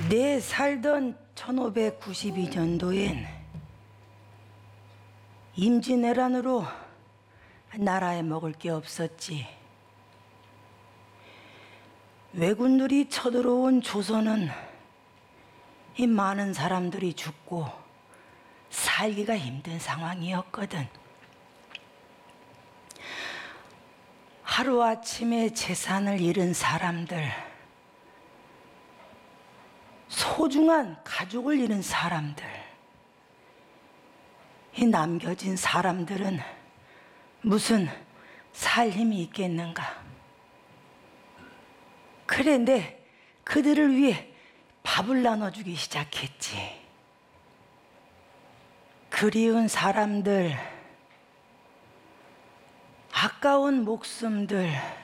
내 살던 1592년도엔 임진왜란으로 나라에 먹을 게 없었지. 왜군들이 쳐들어온 조선은 이 많은 사람들이 죽고 살기가 힘든 상황이었거든. 하루아침에 재산을 잃은 사람들, 소중한 가족을 잃은 사람들, 이 남겨진 사람들은 무슨 살 힘이 있겠는가? 그런데 그들을 위해 밥을 나눠주기 시작했지. 그리운 사람들, 아까운 목숨들,